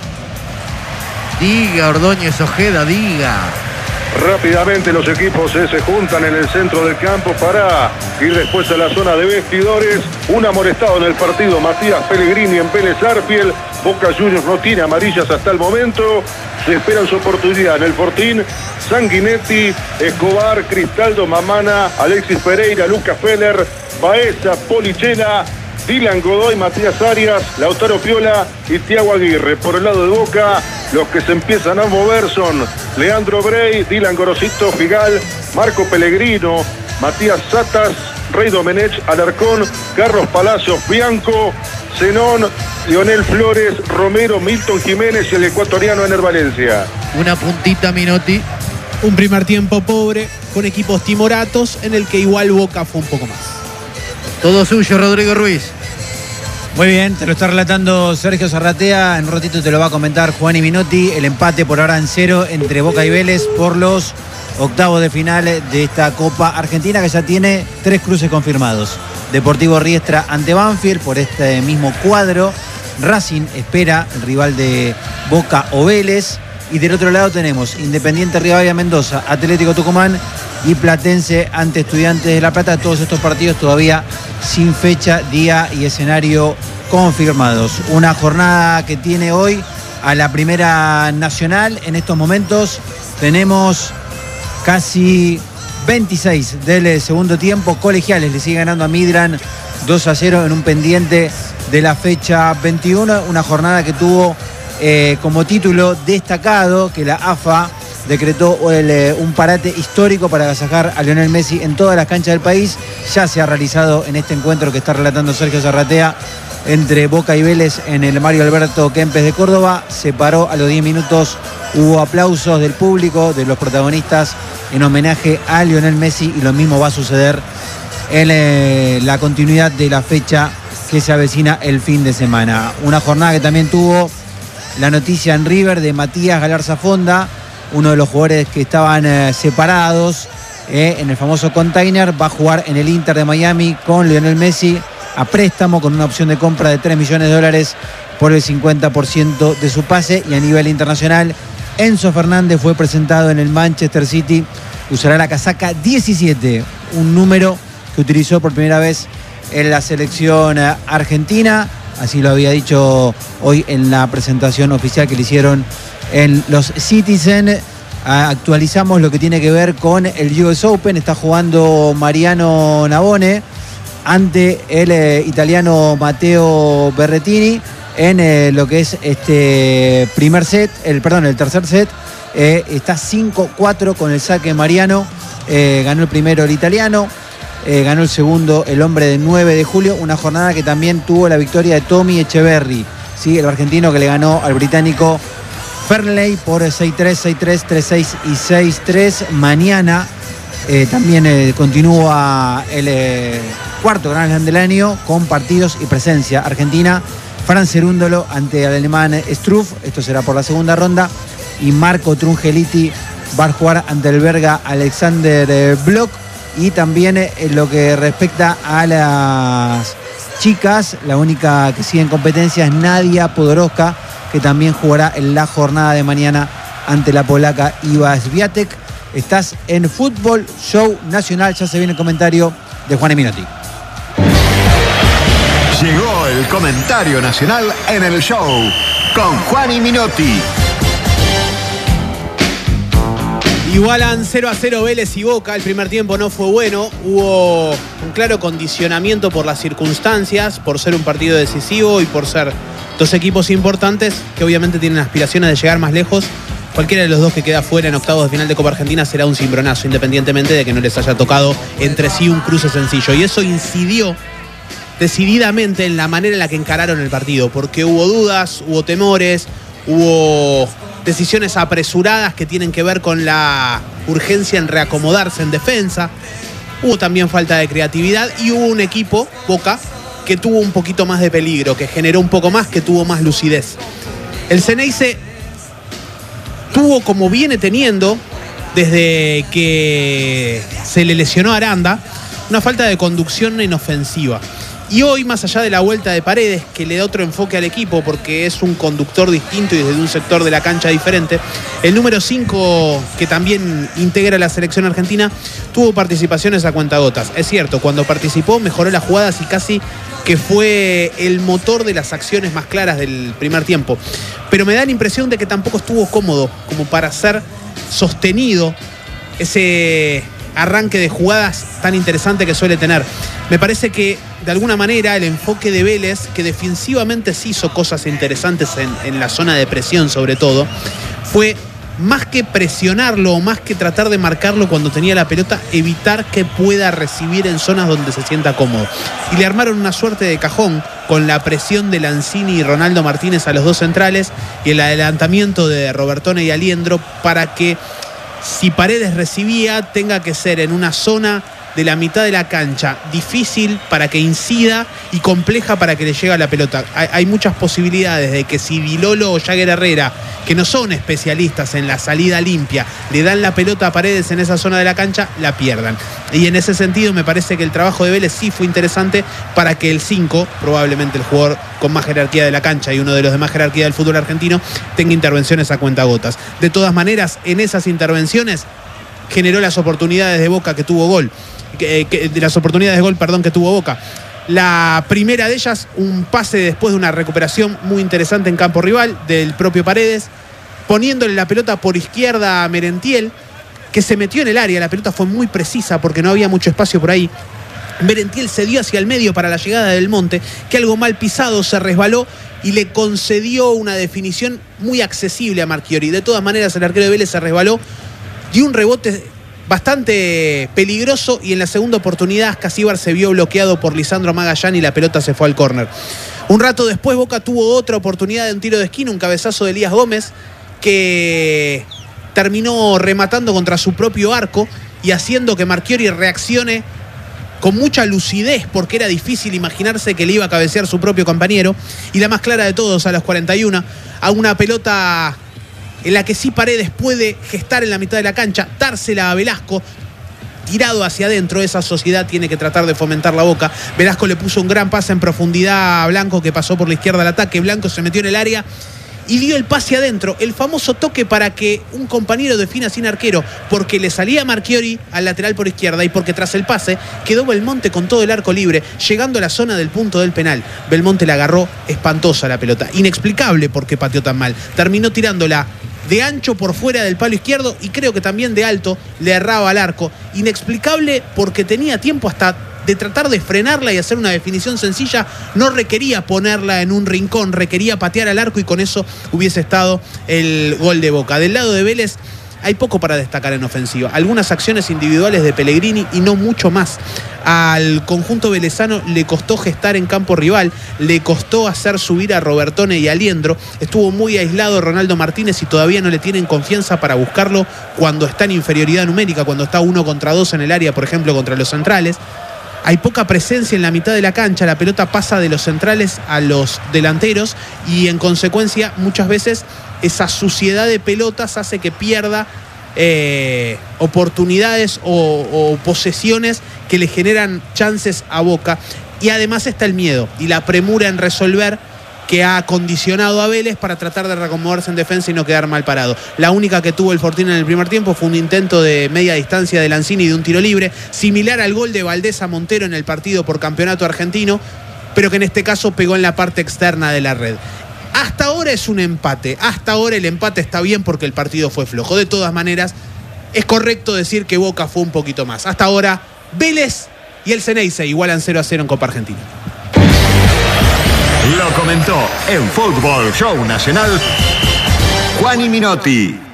Diga, Ordóñez Ojeda, diga. Rápidamente los equipos eh, se juntan en el centro del campo para ir después a la zona de vestidores. Un amonestado en el partido, Matías Pellegrini en Vélez Arfiel. Boca Juniors no tiene amarillas hasta el momento. Se espera su oportunidad en el Fortín. Sanguinetti, Escobar, Cristaldo, Mamana, Alexis Pereira, Lucas Feller, Baeza, Polichena, Dylan Godoy, Matías Arias, Lautaro Piola y Thiago Aguirre. Por el lado de Boca, los que se empiezan a mover son Leandro Brey, Dylan Gorosito, Figal, Marco Pellegrino, Matías Satas, Rey Domenech, Alarcón, Carlos Palacios, Bianco, Zenón, Lionel Flores, Romero, Milton Jiménez y el ecuatoriano Ener Valencia. Una puntita, Minotti. Un primer tiempo pobre, con equipos timoratos, en el que igual Boca fue un poco más. Todo suyo, Rodrigo Ruiz. Muy bien, te lo está relatando Sergio Zarratea. En un ratito te lo va a comentar Juan y Minotti. El empate por ahora en cero entre Boca y Vélez por los octavos de final de esta Copa Argentina, que ya tiene tres cruces confirmados. Deportivo Riestra ante Banfield por este mismo cuadro. Racing espera el rival de Boca o Vélez. Y del otro lado tenemos Independiente Rivadavia Mendoza, Atlético Tucumán y Platense ante Estudiantes de La Plata. Todos estos partidos todavía sin fecha, día y escenario confirmados. Una jornada que tiene hoy a la Primera Nacional. En estos momentos tenemos casi veintiséis del segundo tiempo. Colegiales le sigue ganando a Midland dos a cero en un pendiente de la fecha veintiuno. Una jornada que tuvo eh, como título destacado que la A F A decretó el, eh, un parate histórico para agasajar a Lionel Messi en todas las canchas del país. Ya se ha realizado en este encuentro que está relatando Sergio Zarratea entre Boca y Vélez en el Mario Alberto Kempes de Córdoba. Se paró a los diez minutos, hubo aplausos del público, de los protagonistas en homenaje a Lionel Messi, y lo mismo va a suceder en eh, la continuidad de la fecha que se avecina el fin de semana. Una jornada que también tuvo la noticia en River de Matías Galarza Fonda, uno de los jugadores que estaban eh, separados eh, en el famoso container. Va a jugar en el Inter de Miami con Lionel Messi a préstamo, con una opción de compra de tres millones de dólares por el cincuenta por ciento de su pase. Y a nivel internacional, Enzo Fernández fue presentado en el Manchester City. Usará la casaca diecisiete, un número que utilizó por primera vez en la selección argentina. Así lo había dicho hoy en la presentación oficial que le hicieron en los Citizen. Actualizamos lo que tiene que ver con el U S Open. Está jugando Mariano Navone ante el eh, italiano Matteo Berrettini en eh, lo que es este primer set, el perdón, el tercer set. Eh, está cinco cuatro con el saque Mariano. Eh, ganó el primero el italiano. Eh, ganó el segundo el hombre de nueve de julio. Una jornada que también tuvo la victoria de Tommy Echeverry, ¿sí? El argentino que le ganó al británico Fernley por seis tres, seis tres, tres seis y seis tres. Mañana eh, también eh, continúa el eh, cuarto Grand Slam del año con partidos y presencia argentina. Fran Cerúndolo ante el alemán Struff, esto será por la segunda ronda. Y Marco Trungeliti va a jugar ante el belga Alexander Bloch. Y también en lo que respecta a las chicas, la única que sigue en competencia es Nadia Podoroska, que también jugará en la jornada de mañana ante la polaca Iva Swiatek. Estás en Fútbol Show Nacional. Ya se viene el comentario de Juan Minotti. Llegó el comentario nacional en el show con Juan y Minotti. Igualan cero a cero Vélez y Boca. El primer tiempo no fue bueno. Hubo un claro condicionamiento por las circunstancias, por ser un partido decisivo y por ser dos equipos importantes que obviamente tienen aspiraciones de llegar más lejos. Cualquiera de los dos que queda fuera en octavos de final de Copa Argentina será un cimbronazo, independientemente de que no les haya tocado entre sí un cruce sencillo. Y eso incidió decididamente en la manera en la que encararon el partido, porque hubo dudas, hubo temores, hubo decisiones apresuradas que tienen que ver con la urgencia en reacomodarse en defensa, hubo también falta de creatividad y hubo un equipo, Boca, que tuvo un poquito más de peligro, que generó un poco más, que tuvo más lucidez. El Ceneice tuvo, como viene teniendo desde que se le lesionó a Aranda, una falta de conducción en ofensiva. Y hoy, más allá de la vuelta de Paredes, que le da otro enfoque al equipo porque es un conductor distinto y desde un sector de la cancha diferente, el número cinco, que también integra la selección argentina, tuvo participaciones a cuentagotas. Es cierto, cuando participó mejoró las jugadas y casi que fue el motor de las acciones más claras del primer tiempo. Pero me da la impresión de que tampoco estuvo cómodo como para ser sostenido ese arranque de jugadas tan interesante que suele tener. Me parece que de alguna manera el enfoque de Vélez, que defensivamente sí hizo cosas interesantes en, en la zona de presión sobre todo, fue más que presionarlo o más que tratar de marcarlo cuando tenía la pelota, evitar que pueda recibir en zonas donde se sienta cómodo. Y le armaron una suerte de cajón con la presión de Lanzini y Ronaldo Martínez a los dos centrales y el adelantamiento de Robertone y Aliendro para que si Paredes recibía tenga que ser en una zona de la mitad de la cancha difícil para que incida y compleja para que le llegue a la pelota. Hay, hay muchas posibilidades de que si Vilolo o Jagger Herrera, que no son especialistas en la salida limpia, le dan la pelota a Paredes en esa zona de la cancha, la pierdan. Y en ese sentido me parece que el trabajo de Vélez sí fue interesante para que el cinco, probablemente el jugador con más jerarquía de la cancha y uno de los de más jerarquía del fútbol argentino, tenga intervenciones a cuentagotas. De todas maneras, en esas intervenciones generó las oportunidades de Boca que tuvo gol. Que, que, de las oportunidades de gol, perdón, que tuvo Boca. La primera de ellas, un pase después de una recuperación muy interesante en campo rival del propio Paredes, poniéndole la pelota por izquierda a Merentiel, que se metió en el área. La pelota fue muy precisa porque no había mucho espacio por ahí. Merentiel se dio hacia el medio para la llegada del Monte, que algo mal pisado se resbaló y le concedió una definición muy accesible a Marchiori. De todas maneras, el arquero de Vélez se resbaló, dio un rebote bastante peligroso y en la segunda oportunidad Ascasíbar se vio bloqueado por Lisandro Magallán y la pelota se fue al córner. Un rato después Boca tuvo otra oportunidad de un tiro de esquina, un cabezazo de Elías Gómez que terminó rematando contra su propio arco y haciendo que Marchiori reaccione con mucha lucidez porque era difícil imaginarse que le iba a cabecear su propio compañero. Y la más clara de todos, a los cuarenta y uno, a una pelota en la que sí Paredes puede gestar en la mitad de la cancha, dársela a Velasco, tirado hacia adentro. Esa sociedad tiene que tratar de fomentar la Boca. Velasco le puso un gran pase en profundidad a Blanco, que pasó por la izquierda al ataque. Blanco se metió en el área y dio el pase adentro, el famoso toque para que un compañero defina sin arquero, porque le salía Marchiori al lateral por izquierda y porque tras el pase quedó Belmonte con todo el arco libre, llegando a la zona del punto del penal. Belmonte la agarró espantosa la pelota, inexplicable por qué pateó tan mal. Terminó tirándola de ancho por fuera del palo izquierdo y creo que también de alto le erraba al arco. Inexplicable porque tenía tiempo hasta de tratar de frenarla y hacer una definición sencilla. No requería ponerla en un rincón, requería patear al arco y con eso hubiese estado el gol de Boca. Del lado de Vélez hay poco para destacar en ofensiva. Algunas acciones individuales de Pellegrini y no mucho más. Al conjunto velezano le costó gestar en campo rival, le costó hacer subir a Robertone y Aliendro. Estuvo muy aislado Ronaldo Martínez y todavía no le tienen confianza para buscarlo cuando está en inferioridad numérica, cuando está uno contra dos en el área, por ejemplo, contra los centrales. Hay poca presencia en la mitad de la cancha, la pelota pasa de los centrales a los delanteros y en consecuencia muchas veces esa suciedad de pelotas hace que pierda eh, oportunidades o, o posesiones que le generan chances a Boca. Y además está el miedo y la premura en resolver, que ha condicionado a Vélez para tratar de reacomodarse en defensa y no quedar mal parado. La única que tuvo el Fortín en el primer tiempo fue un intento de media distancia de Lanzini de un tiro libre, similar al gol de Valdés a Montero en el partido por campeonato argentino, pero que en este caso pegó en la parte externa de la red. Hasta ahora es un empate, hasta ahora el empate está bien porque el partido fue flojo. De todas maneras, es correcto decir que Boca fue un poquito más. Hasta ahora, Vélez y el Ceneice igualan cero a cero en Copa Argentina. Lo comentó en Fútbol Show Nacional Juan y Minotti.